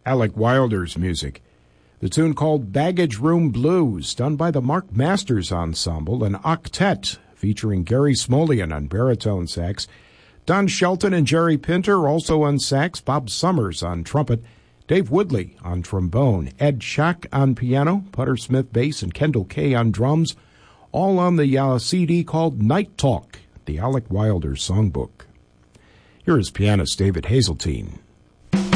Alec Wilder's music. The tune called Baggage Room Blues, done by the Mark Masters Ensemble, an octet featuring Gary Smolian on baritone sax, Don Shelton and Jerry Pinter also on sax, Bob Summers on trumpet, Dave Woodley on trombone, Ed Schock on piano, Putter Smith bass, and Kendall Kay on drums, all on the CD called Night Talk, the Alec Wilder Songbook. Here is pianist David Hazeltine.